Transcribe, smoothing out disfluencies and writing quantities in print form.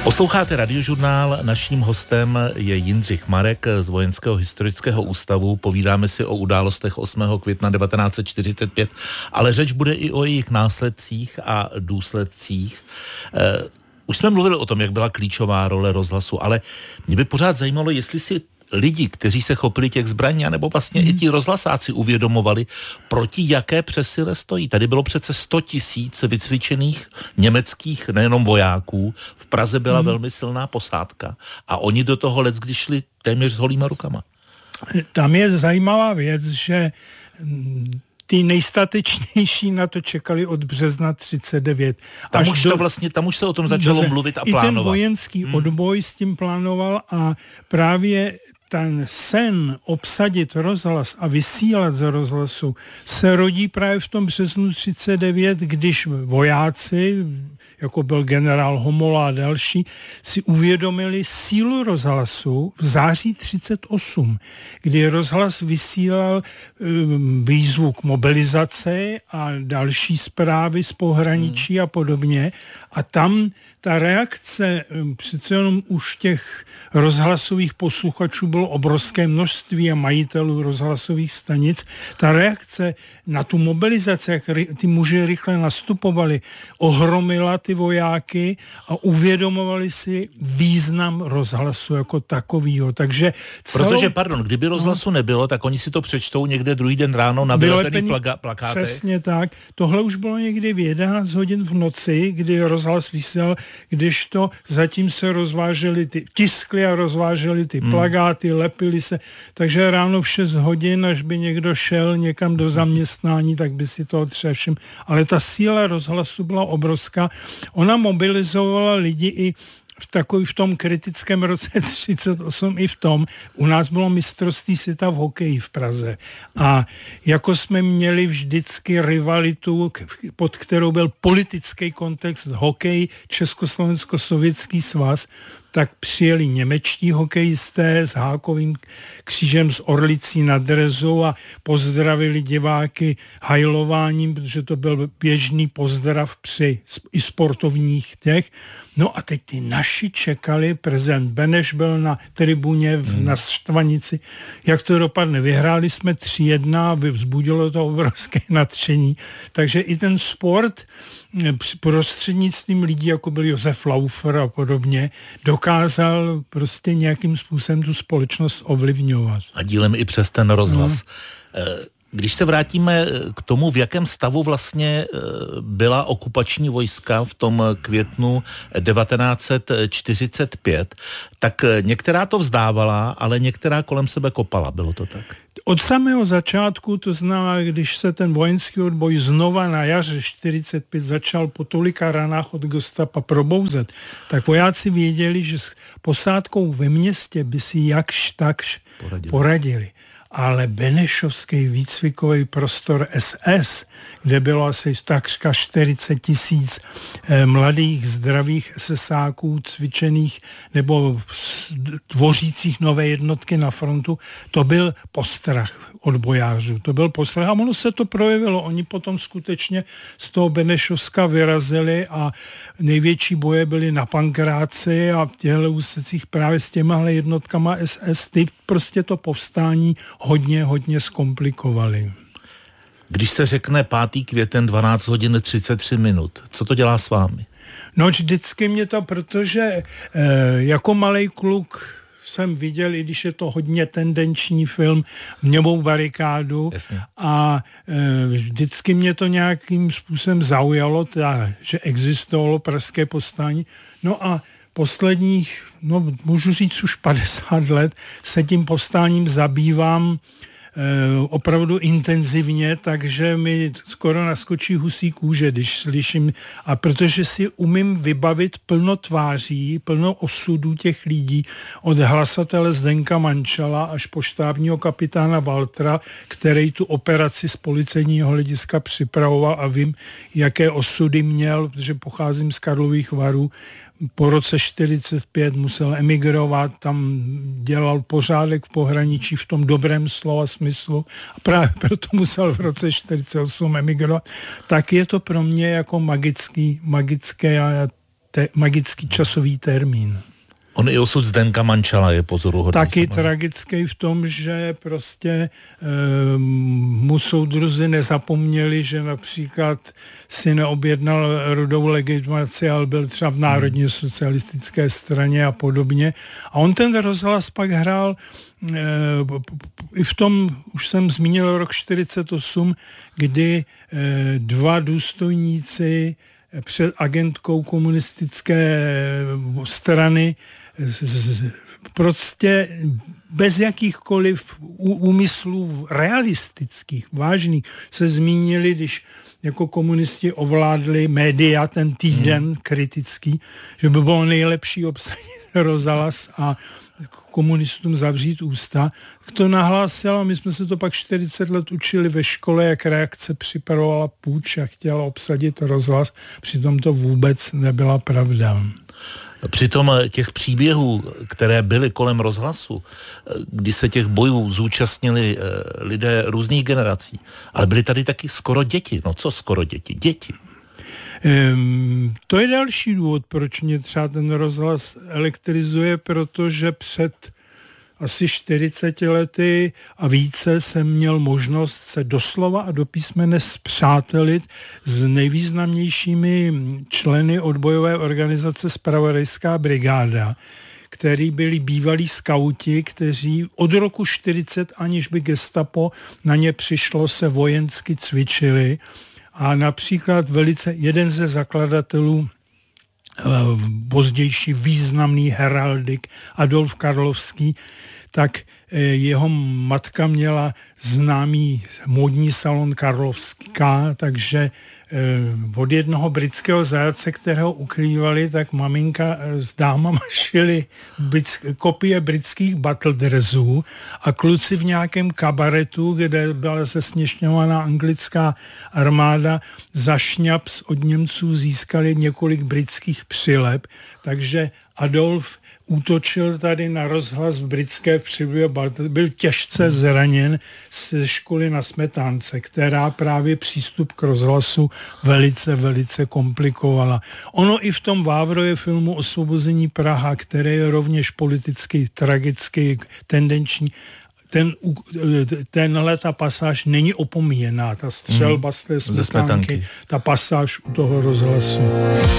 Posloucháte Radiožurnál, naším hostem je Jindřich Marek z Vojenského historického ústavu. Povídáme si o událostech 8. května 1945, ale řeč bude i o jejich následcích a důsledcích. Už jsme mluvili o tom, jak byla klíčová role rozhlasu, ale mě by pořád zajímalo, jestli si lidi, kteří se chopili těch zbraní, nebo vlastně i ti rozhlasáci uvědomovali, proti jaké přesile stojí. Tady bylo přece 100 000 vycvičených německých nejenom vojáků. V Praze byla velmi silná posádka a oni do toho leckdy šli téměř s holýma rukama. Tam je zajímavá věc, že ty nejstatečnější na to čekali od března 39. Tam už se o tom začalo mluvit a plánovat. I ten vojenský odboj s tím plánoval a právě ten sen obsadit rozhlas a vysílat z rozhlasu se rodí právě v tom březnu 39, když vojáci, jako byl generál Homola a další, si uvědomili sílu rozhlasu v září 38, kdy rozhlas vysílal výzvu k mobilizaci a další zprávy z pohraničí a podobně. A tam ta reakce přece jenom už těch rozhlasových posluchačů bylo obrovské množství a majitelů rozhlasových stanic. Ta reakce na tu mobilizaci, jak ty muži rychle nastupovali, ohromila ty vojáky a uvědomovali si význam rozhlasu jako takovýho. Takže Protože, kdyby rozhlasu nebylo, tak oni si to přečtou někde druhý den ráno na vylepený plakátech. Přesně tak. Tohle už bylo někdy v 11 hodin v noci, kdy rozhlas vysílal, když to zatím se rozvážely tiskly a rozvážely ty plakáty, lepily se. Takže ráno v 6 hodin, až by někdo šel někam do zaměstnání, tak by si to třeba všem. Ale ta síla rozhlasu byla obrovská. Ona mobilizovala lidi i v tom kritickém roce 38 i v tom. U nás bylo mistrovství světa v hokeji v Praze. A jako jsme měli vždycky rivalitu, pod kterou byl politický kontext hokej, Československo-sovětský svaz, tak přijeli němečtí hokejisté s hákovým křížem s orlicí na drezu a pozdravili diváky hajlováním, protože to byl běžný pozdrav při i sportovních těch. No a teď ty naši čekali, prezident Beneš byl na tribuně na Štvanici. Jak to dopadne? Vyhráli jsme 3-1, vzbudilo to obrovské nadšení. Takže i ten sport prostřednictvím lidí, jako byl Josef Laufer a podobně, dokázal prostě nějakým způsobem tu společnost ovlivňovat. A dílem i přes ten rozhlas. Když se vrátíme k tomu, v jakém stavu vlastně byla okupační vojska v tom květnu 1945, tak některá to vzdávala, ale některá kolem sebe kopala. Bylo to tak? Od samého začátku, to znamená, když se ten vojenský odboj znova na jaře 45 začal po tolika ranách od gestapa probouzet, tak vojáci věděli, že s posádkou ve městě by si jakž takž poradili. Ale benešovský výcvikový prostor SS, kde bylo asi takřka 40 000 mladých, zdravých SSáků, cvičených nebo tvořících nové jednotky na frontu, to byl postrach odbojářů. To byl postrach a ono se to projevilo. Oni potom skutečně z toho Benešovska vyrazili a největší boje byly na Pankráci a v těchto úsecích právě s těmahle jednotkama SS, ty prostě to povstání hodně zkomplikovali. Když se řekne 5. květen 12 hodin 33 minut, co to dělá s vámi? No vždycky mě to, protože jako malej kluk jsem viděl, i když je to hodně tendenční film, Mňovou barikádu. Jasně. A vždycky mě to nějakým způsobem zaujalo, že existovalo pražské povstání. No a posledních, můžu říct už 50 let, se tím povstáním zabývám opravdu intenzivně, takže mi skoro naskočí husí kůže, když slyším, a protože si umím vybavit plno tváří, plno osudů těch lidí, od hlasatele Zdenka Mančala až po štábního kapitána Waltera, který tu operaci z policejního hlediska připravoval a vím, jaké osudy měl, protože pocházím z Karlových Varů. Po roce 45 musel emigrovat, tam dělal pořádek v pohraničí v tom dobrém slova smyslu a právě proto musel v roce 48 emigrovat. Tak je to pro mě jako magické a magický časový termín. On i osud Zdenka Mančala je pozoruhodný. Taky tragický v tom, že prostě mu soudruzi nezapomněli, že například si neobjednal rudou legitimaci, ale byl třeba v Národně socialistické straně a podobně. A on ten rozhlas pak hrál i v tom, už jsem zmínil rok 1948, kdy dva důstojníci před agentkou komunistické strany prostě bez jakýchkoliv úmyslů realistických, vážných, se zmínili, když jako komunisti ovládli média ten týden kritický, že by bylo nejlepší obsadit rozhlas a komunistům zavřít ústa. To nahlásil a my jsme se to pak 40 let učili ve škole, jak reakce připravovala půjč a chtěla obsadit rozhlas. Přitom to vůbec nebyla pravda. Přitom těch příběhů, které byly kolem rozhlasu, kdy se těch bojů zúčastnili lidé různých generací, ale byly tady taky skoro děti. No co skoro děti? Děti. To je další důvod, proč mě třeba ten rozhlas elektrizuje, protože před asi 40 lety a více jsem měl možnost se doslova a do písmene spřátelit s nejvýznamnějšími členy odbojové organizace Zpravodajská brigáda, který byli bývalí skauti, kteří od roku 40, aniž by gestapo na ně přišlo, se vojensky cvičili. A například jeden ze zakladatelů, pozdější významný heraldik Adolf Karlovský, tak jeho matka měla známý módní salon Karlovská, takže od jednoho britského zajatce, kterého ukrývali, tak maminka s dámama šili kopie britských battle dressů a kluci v nějakém kabaretu, kde byla zesměšňovaná anglická armáda, za šňaps od Němců získali několik britských přileb, takže Adolf útočil tady na rozhlas v britské Přibuje, byl těžce zraněn ze školy na Smetánce, která právě přístup k rozhlasu velice, velice komplikovala. Ono i v tom Vávrově filmu Osvobození Praha, který je rovněž politicky, tragicky, tendenční, ta pasáž není opomíjená, ta střelba z té Smetánky, ta pasáž u toho rozhlasu.